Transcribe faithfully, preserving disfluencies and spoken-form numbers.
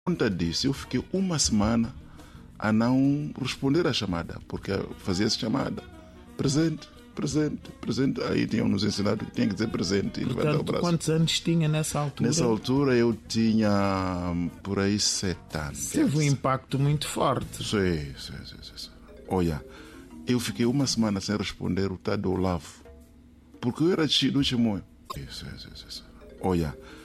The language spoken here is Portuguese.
conta disso, eu fiquei uma semana a não responder à chamada, porque fazia-se chamada. Presente, presente, presente. Aí tinham nos ensinado que tinha que dizer presente. E levantar o braço. Quantos anos tinha nessa altura? Nessa altura eu tinha por aí sete anos. Teve um impacto muito forte. Sim, sim, sim, sim, sim. Olha, eu fiquei uma semana sem responder o tal do Olavo, porque eu era do Chimoio. Sim, sim, sim, sim. Olha,